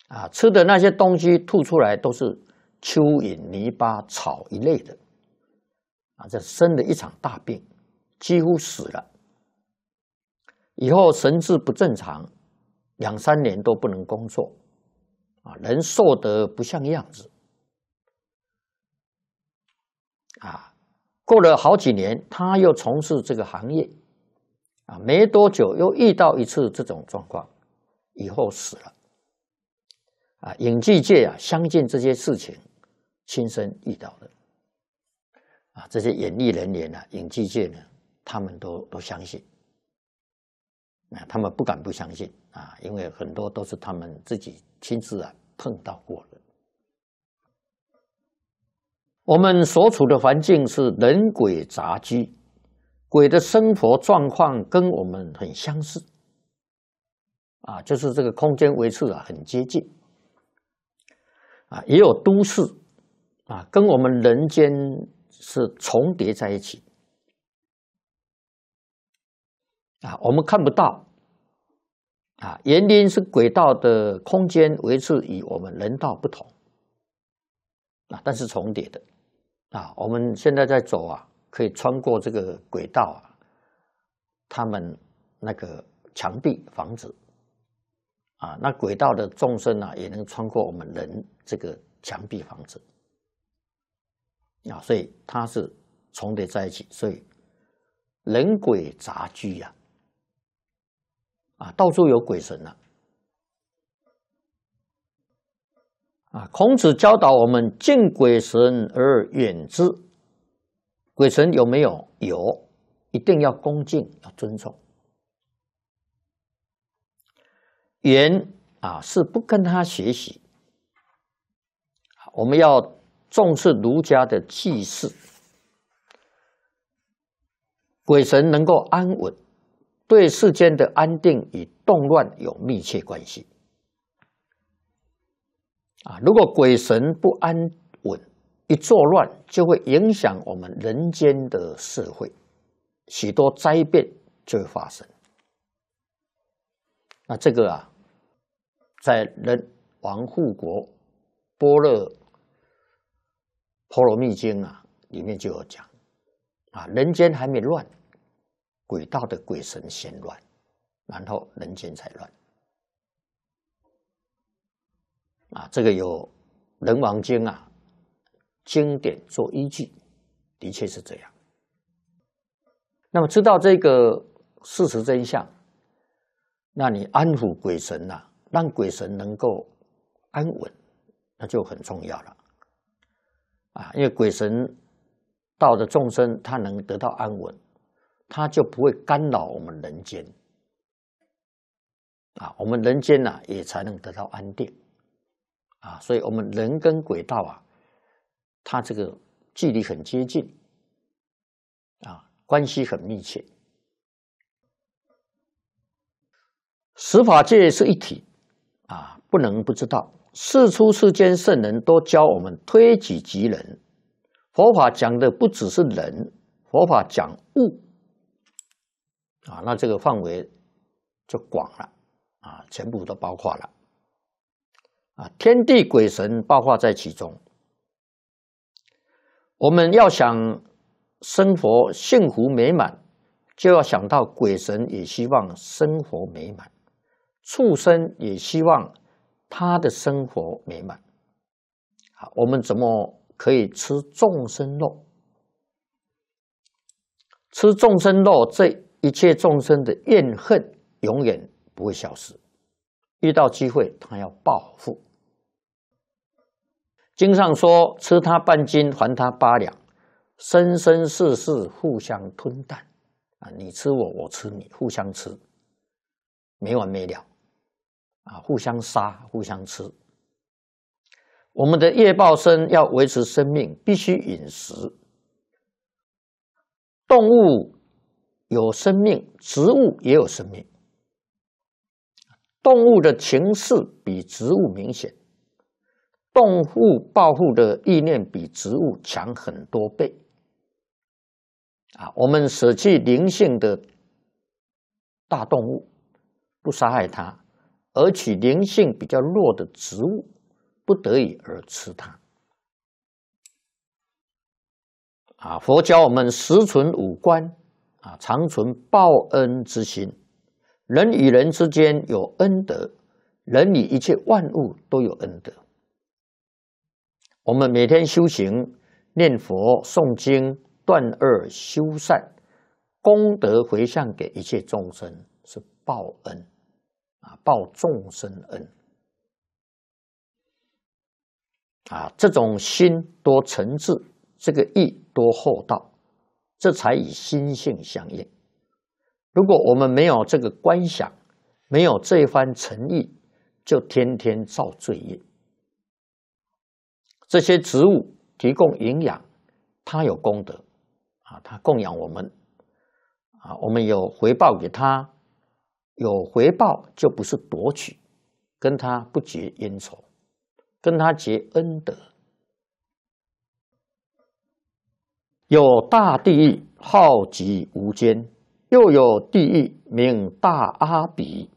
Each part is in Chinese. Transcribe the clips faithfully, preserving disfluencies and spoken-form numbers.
啊，吃的那些东西吐出来都是蚯蚓、泥巴、草一类的，啊，这生了一场大病，几乎死了。以后神志不正常，两三年都不能工作，啊，人瘦得不像样子，啊，过了好几年，他又从事这个行业，啊，没多久又遇到一次这种状况，以后死了。啊，影剧界啊，相信这些事情亲身遇到的，啊，这些演艺人员啊，影剧界呢，他们都都相信，啊，他们不敢不相信啊，因为很多都是他们自己亲自啊碰到过的。我们所处的环境是人鬼杂居，鬼的生活状况跟我们很相似，啊，就是这个空间维次啊很接近。啊，也有都市啊，跟我们人间是重叠在一起啊，我们看不到啊，原因是轨道的空间维次与我们人道不同啊，但是重叠的啊，我们现在在走啊，可以穿过这个轨道啊，他们那个墙壁房子。啊，那轨道的众生啊，也能穿过我们人这个墙壁房子啊，所以它是重叠在一起，所以人鬼杂居呀，啊，到处有鬼神啊，啊，孔子教导我们敬鬼神而远之，鬼神有没有？有，一定要恭敬，要尊重。远啊，是不跟他学习。我们要重视儒家的祭祀，鬼神能够安稳，对世间的安定与动乱有密切关系。啊，如果鬼神不安稳，一作乱，就会影响我们人间的社会，许多灾变就会发生。那这个啊，在《人王护国般若波罗蜜经》啊里面就有讲啊，人间还没乱，鬼道的鬼神先乱，然后人间才乱。啊，这个有《人王经》啊经典做依据，的确是这样。那么知道这个事实真相，那你安抚鬼神呐、啊，让鬼神能够安稳，那就很重要了啊！因为鬼神道的众生，他能得到安稳，他就不会干扰我们人间啊，我们人间呐、啊、也才能得到安定啊！所以，我们人跟鬼道啊，它这个距离很接近啊，关系很密切。十法界是一体啊，不能不知道。世出世间圣人都教我们推己及人，佛法讲的不只是人，佛法讲物啊，那这个范围就广了啊，全部都包括了啊，天地鬼神包括在其中。我们要想生活幸福美满，就要想到鬼神也希望生活美满。畜生也希望他的生活美满。好，我们怎么可以吃众生肉？吃众生肉，这一切众生的怨恨永远不会消失。遇到机会，他要报复。经上说：“吃他半斤，还他八两，生生世世互相吞啖。”啊，你吃我，我吃你，互相吃，没完没了。啊，互相杀，互相吃。我们的业报身要维持生命，必须饮食。动物有生命，植物也有生命。动物的情势比植物明显，动物报复的意念比植物强很多倍。啊，我们舍弃灵性的大动物，不杀害它。 而取灵性比较弱的植物，不得已而吃它。啊，佛教我们十存五观，啊，常存报恩之心。人与人之间有恩德，人与一切万物都有恩德。我们每天修行、念佛、诵经、断恶修善，功德回向给一切众生，是报恩啊，报众生恩啊。这种心多诚挚，这个义多厚道，这才与心性相应。如果我们没有这个观想，没有这一番诚意，就天天造罪业。这些植物提供营养，它有功德啊，它供养我们啊，我们有回报给它，有回报就不是夺取，跟它不结冤仇，跟它结恩德。有大地狱，号极无间，又有地狱名大阿鼻。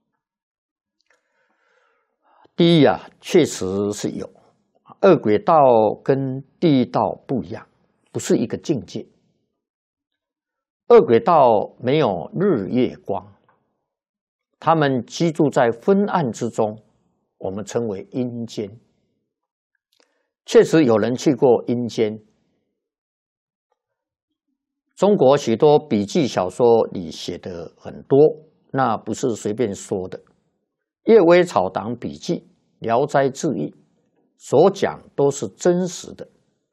地狱啊，确实是有。恶鬼道跟地狱道不一样，不是一个境界。恶鬼道没有日月光，他们居住在昏暗之中，我们称为阴间。确实有人去过阴间。中国许多笔记小说里写的很多，那不是随便说的。《阅微草堂笔记》《聊斋志异》所讲都是真实的。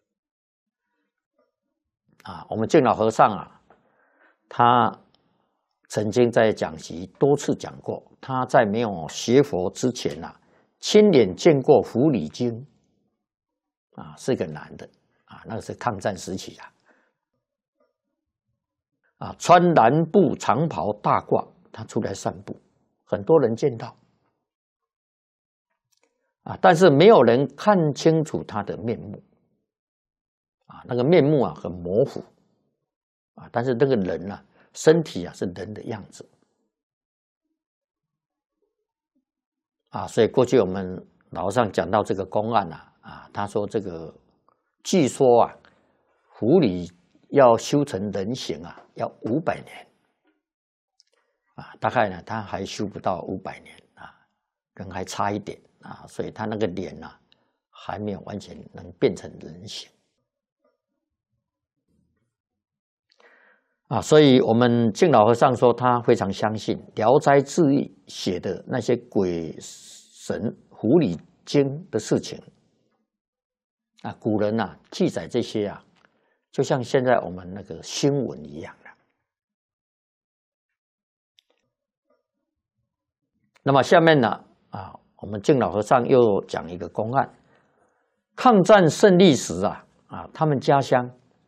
啊，我们净老和尚啊，他曾经在讲席多次讲过，他在没有学佛之前啊，亲眼见过狐狸精，啊，是一个男的，啊，那个是抗战时期啊。啊，穿蓝布长袍大褂，他出来散步，很多人见到，啊，但是没有人看清楚他的面目，啊，那个面目啊很模糊，啊，但是那个人啊，身体啊是人的样子，啊，所以过去我们老和尚讲到这个公案啊，啊，他说这个据说啊，狐狸要修成人形啊，要五百年，啊，大概呢，他还修不到五百年啊，人还差一点啊，所以他那个脸呢、啊，还没有完全能变成人形，啊，所以我们净老和尚说，他非常相信《聊斋志异》写的那些鬼神、狐狸精的事情，啊，古人啊记载这些啊。就像现在我们那个新闻一样的。那么下面呢，啊，我们净老和尚又讲一个公案。抗战胜利时啊，啊，他们家乡，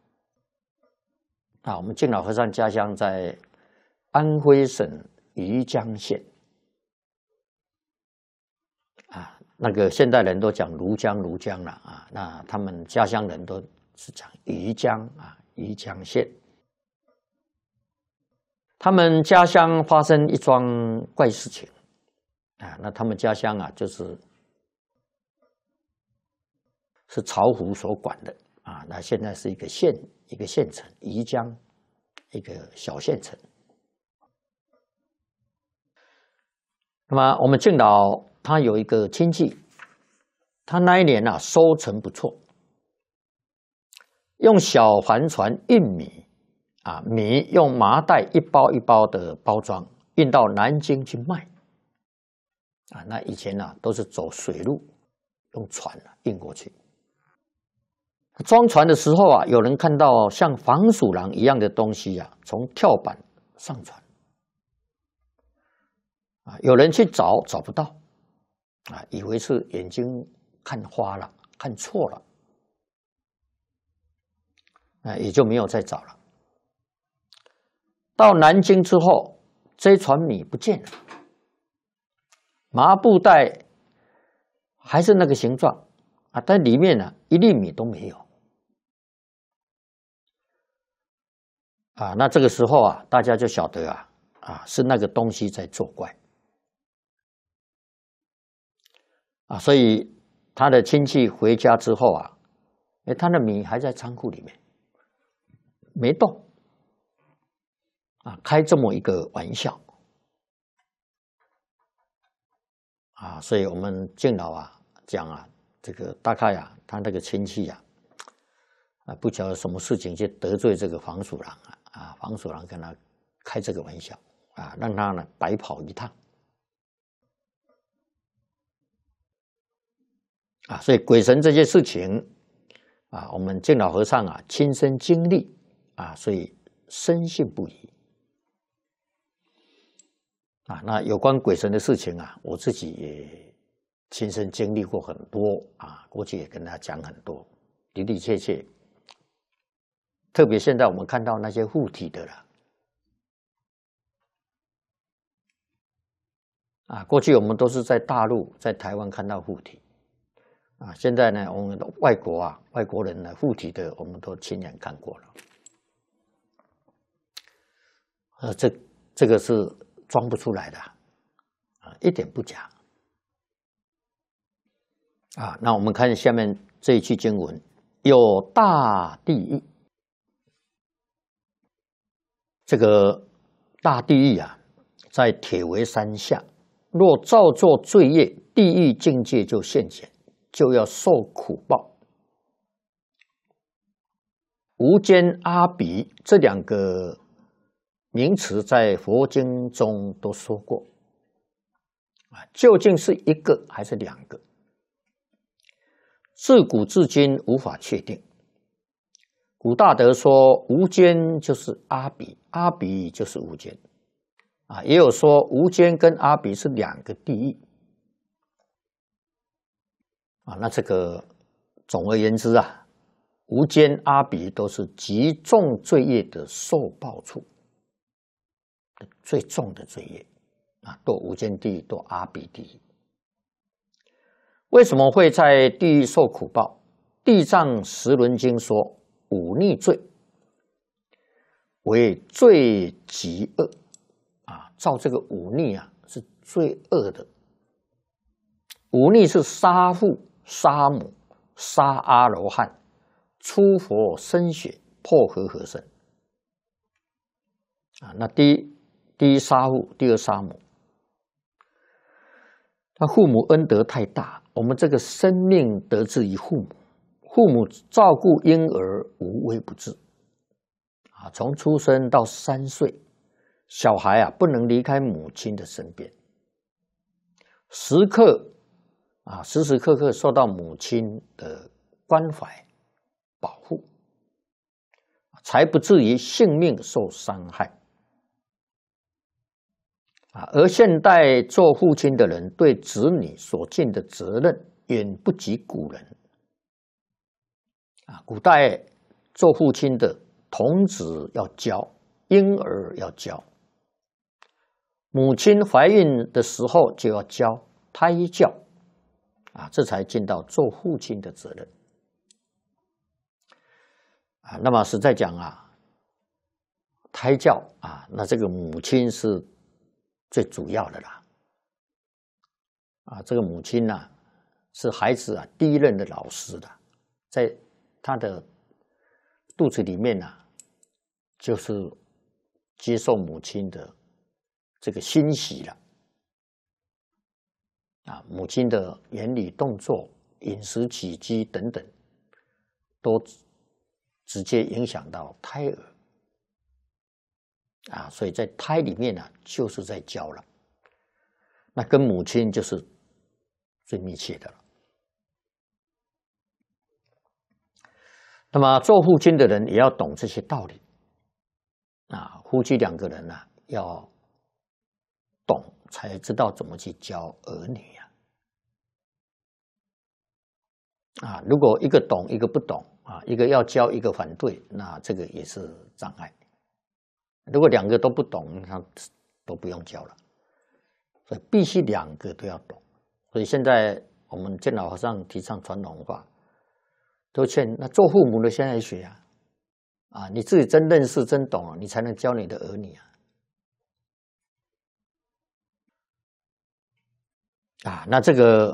啊，我们净老和尚家乡在安徽省余江县，啊，那个现代人都讲庐江庐江了啊，那他们家乡人都是讲余江啊，余江县。他们家乡发生一桩怪事情啊，那他们家乡啊，就是是巢湖所管的啊，那现在是一个县，一个县城，余江一个小县城。那么我们净老他有一个亲戚，他那一年啊收成不错。用小帆船运米，啊，米用麻袋一包一包的包装，运到南京去卖。啊，那以前呢、啊、都是走水路，用船啊运过去。装船的时候啊，有人看到像防鼠狼一样的东西啊，从跳板上船。啊，有人去找找不到，啊，以为是眼睛看花了，看错了。啊，也就没有再找了。到南京之后，这船米不见了，麻布袋还是那个形状啊，但里面呢、啊、一粒米都没有。啊，那这个时候啊，大家就晓得啊，啊是那个东西在作怪。 啊，所以他的亲戚回家之后啊，哎，他的米还在仓库里面，没动，啊，开这么一个玩笑，啊，所以我们敬老啊讲啊，这个大概啊，他那个亲戚啊，啊，不晓得什么事情就得罪这个黄鼠狼啊，啊，黄鼠狼跟他开这个玩笑啊，让他呢白跑一趟。啊，所以鬼神这些事情啊，我们敬老和尚啊亲身经历啊，所以深信不疑啊。那有关鬼神的事情啊，我自己也亲身经历过很多啊，过去也跟大家讲很多，的的确确。特别现在我们看到那些护体的了啊，过去我们都是在大陆、在台湾看到护体。啊，现在呢，我们的外国啊，外国人呢，护体的我们都亲眼看过了。呃，这这个是装不出来的，啊，一点不假。啊，那我们看下面这一句经文，有大地狱。这个大地狱啊，在铁围山下，若造作罪业，地狱境界就现前。就要受苦报。无间、阿鼻这两个名词在佛经中都说过，啊，究竟是一个还是两个？自古至今无法确定。古大德说，无间就是阿鼻，阿鼻就是无间，啊，也有说无间跟阿鼻是两个地狱。啊，那这个总而言之啊，无间、阿鼻都是极重罪业的受报处，最重的罪业啊，堕无间地狱、堕阿鼻地狱。为什么会在地狱受苦报？地藏十轮经说，忤逆罪为最极恶啊，造这个忤逆啊是最恶的。忤逆是杀父、杀母、杀阿罗汉、出佛身血、破和合身啊。那第一，第一杀父，第二杀母。那父母恩德太大，我们这个生命得自于父母，父母照顾婴儿无微不至啊，从出生到三岁，小孩啊不能离开母亲的身边，时刻。啊，时时刻刻受到母亲的关怀保护，才不至于性命受伤害。啊，而现代做父亲的人对子女所尽的责任远不及古人。啊，古代做父亲的童子要教，婴儿要教，母亲怀孕的时候就要教胎教。啊，这才尽到做父亲的责任啊。那么实在讲啊，胎教啊，那这个母亲是最主要的啦。啊，这个母亲呢、啊，是孩子啊第一任的老师的，在他的肚子里面呢、啊，就是接受母亲的这个欣喜了。啊，母亲的言语动作、饮食起居等等，都直接影响到胎儿啊，所以在胎里面呢、啊，就是在教了，那跟母亲就是最密切的了。那么做父亲的人也要懂这些道理啊，夫妻两个人呢、啊、要懂，才知道怎么去教儿女。啊，如果一个懂一个不懂啊，一个要教一个反对，那这个也是障碍。如果两个都不懂，那都不用教了。所以必须两个都要懂。所以现在我们敬老和尚提倡传统文化，都劝那做父母的先来学啊，啊，你自己真认识真懂了，你才能教你的儿女啊。啊，那这个。